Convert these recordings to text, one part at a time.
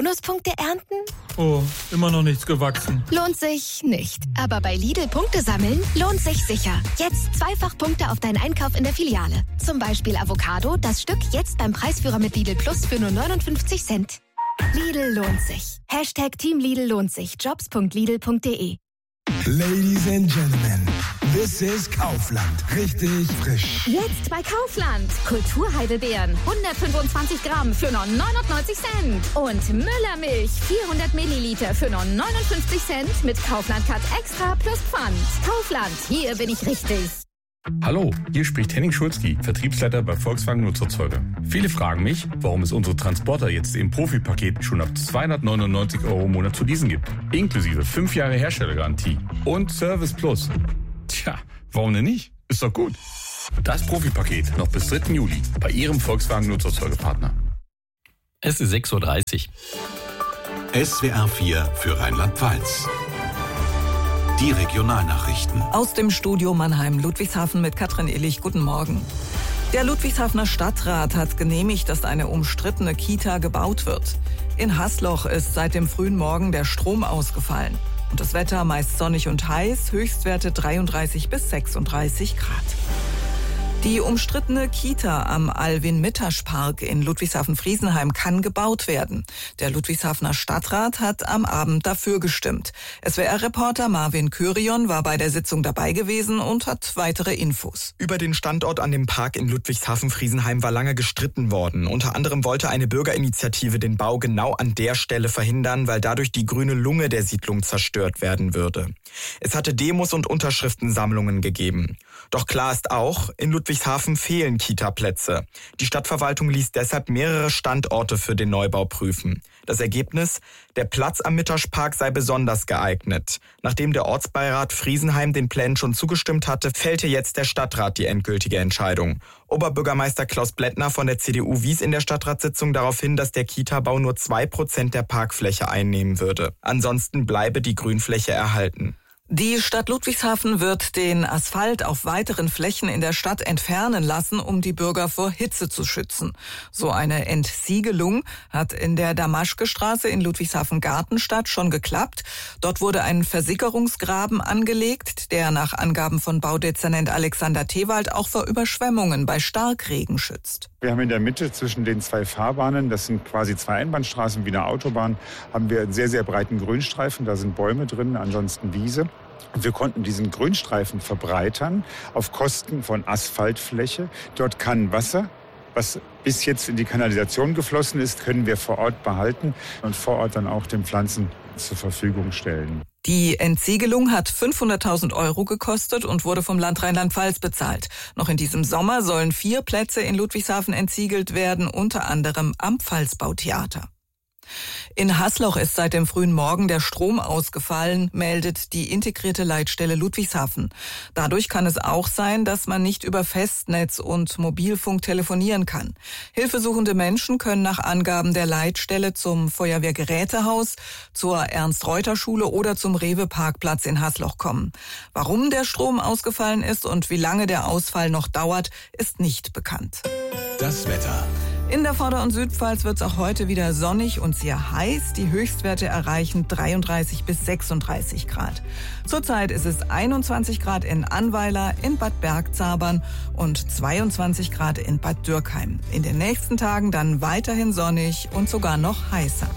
Bonuspunkte ernten? Oh, immer noch nichts gewachsen. Lohnt sich nicht. Aber bei Lidl Punkte sammeln lohnt sich sicher. Jetzt 2-fach Punkte auf deinen Einkauf in der Filiale. Zum Beispiel Avocado, das Stück jetzt beim Preisführer mit Lidl Plus für nur 59 Cent. Lidl lohnt sich. Team Lidl lohnt sich. Jobs.lidl.de. Ladies and Gentlemen, this is Kaufland. Richtig frisch. Jetzt bei Kaufland. Kulturheidelbeeren 125 Gramm für nur 99 Cent. Und Müllermilch 400 Milliliter für nur 59 Cent mit Kaufland Cut Extra plus Pfand. Kaufland, hier bin ich richtig. Hallo, hier spricht Henning Schulzki, Vertriebsleiter bei Volkswagen Nutzerzeuger. Viele fragen mich, warum es unsere Transporter jetzt im Profi-Paket schon ab 299 € im Monat zu leasen gibt. Inklusive 5 Jahre Herstellergarantie und Service Plus. Tja, warum denn nicht? Ist doch gut. Das Profi-Paket noch bis 3. Juli bei Ihrem Volkswagen Nutzerzeugerpartner. Es ist 6:30 Uhr. SWR 4 für Rheinland-Pfalz. Die Regionalnachrichten. Aus dem Studio Mannheim-Ludwigshafen mit Katrin Illich. Guten Morgen. Der Ludwigshafener Stadtrat hat genehmigt, dass eine umstrittene Kita gebaut wird. In Hasloch ist seit dem frühen Morgen der Strom ausgefallen. Und das Wetter meist sonnig und heiß, Höchstwerte 33 bis 36 Grad. Die umstrittene Kita am Alwin-Mittasch-Park in Ludwigshafen-Friesenheim kann gebaut werden. Der Ludwigshafener Stadtrat hat am Abend dafür gestimmt. SWR-Reporter Marvin Kyrion war bei der Sitzung dabei gewesen und hat weitere Infos. Über den Standort an dem Park in Ludwigshafen-Friesenheim war lange gestritten worden. Unter anderem wollte eine Bürgerinitiative den Bau genau an der Stelle verhindern, weil dadurch die grüne Lunge der Siedlung zerstört werden würde. Es hatte Demos und Unterschriftensammlungen gegeben. Doch klar ist auch, in Ludwigshafen fehlen Kita-Plätze. Die Stadtverwaltung ließ deshalb mehrere Standorte für den Neubau prüfen. Das Ergebnis? Der Platz am Mittaschpark sei besonders geeignet. Nachdem der Ortsbeirat Friesenheim den Plänen schon zugestimmt hatte, fällte jetzt der Stadtrat die endgültige Entscheidung. Oberbürgermeister Klaus Blättner von der CDU wies in der Stadtratssitzung darauf hin, dass der Kita-Bau nur 2% der Parkfläche einnehmen würde. Ansonsten bleibe die Grünfläche erhalten. Die Stadt Ludwigshafen wird den Asphalt auf weiteren Flächen in der Stadt entfernen lassen, um die Bürger vor Hitze zu schützen. So eine Entsiegelung hat in der Damaschke-Straße in Ludwigshafen-Gartenstadt schon geklappt. Dort wurde ein Versickerungsgraben angelegt, der nach Angaben von Baudezernent Alexander Tewald auch vor Überschwemmungen bei Starkregen schützt. Wir haben in der Mitte zwischen den 2 Fahrbahnen, das sind quasi 2 Einbahnstraßen wie eine Autobahn, haben wir einen sehr, sehr breiten Grünstreifen. Da sind Bäume drin, ansonsten Wiese. Und wir konnten diesen Grünstreifen verbreitern auf Kosten von Asphaltfläche. Dort kann Wasser, was bis jetzt in die Kanalisation geflossen ist, können wir vor Ort behalten und vor Ort dann auch den Pflanzen zur Verfügung stellen. Die Entsiegelung hat 500.000 € gekostet und wurde vom Land Rheinland-Pfalz bezahlt. Noch in diesem Sommer sollen 4 Plätze in Ludwigshafen entsiegelt werden, unter anderem am Pfalzbautheater. In Hasloch ist seit dem frühen Morgen der Strom ausgefallen, meldet die integrierte Leitstelle Ludwigshafen. Dadurch kann es auch sein, dass man nicht über Festnetz und Mobilfunk telefonieren kann. Hilfesuchende Menschen können nach Angaben der Leitstelle zum Feuerwehrgerätehaus, zur Ernst-Reuter-Schule oder zum Rewe-Parkplatz in Hasloch kommen. Warum der Strom ausgefallen ist und wie lange der Ausfall noch dauert, ist nicht bekannt. Das Wetter. In der Vorder- und Südpfalz wird es auch heute wieder sonnig und sehr heiß. Die Höchstwerte erreichen 33 bis 36 Grad. Zurzeit ist es 21 Grad in Annweiler, in Bad Bergzabern und 22 Grad in Bad Dürkheim. In den nächsten Tagen dann weiterhin sonnig und sogar noch heißer.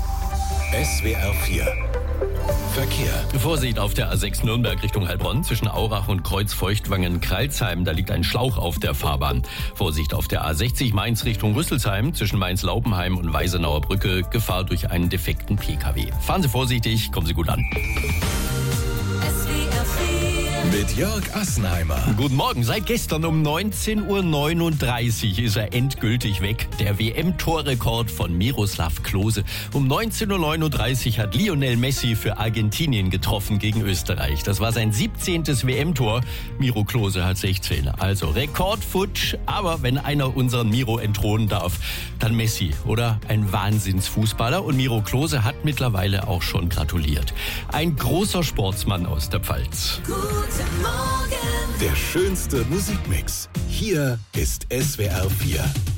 SWR 4 Verkehr. Vorsicht auf der A6 Nürnberg Richtung Heilbronn zwischen Aurach und Kreuzfeuchtwangen-Kralsheim. Da liegt ein Schlauch auf der Fahrbahn. Vorsicht auf der A60 Mainz Richtung Rüsselsheim zwischen Mainz-Laupenheim und Weisenauer Brücke. Gefahr durch einen defekten PKW. Fahren Sie vorsichtig, kommen Sie gut an. Mit Jörg Assenheimer. Guten Morgen. Seit gestern um 19:39 Uhr ist er endgültig weg. Der WM-Torrekord von Miroslav Klose. Um 19:39 Uhr hat Lionel Messi für Argentinien getroffen gegen Österreich. Das war sein 17. WM-Tor. Miro Klose hat 16. Also Rekordfutsch. Aber wenn einer unseren Miro entthronen darf, dann Messi, oder? Ein Wahnsinnsfußballer. Und Miro Klose hat mittlerweile auch schon gratuliert. Ein großer Sportsmann aus der Pfalz. Der schönste Musikmix. Hier ist SWR 4.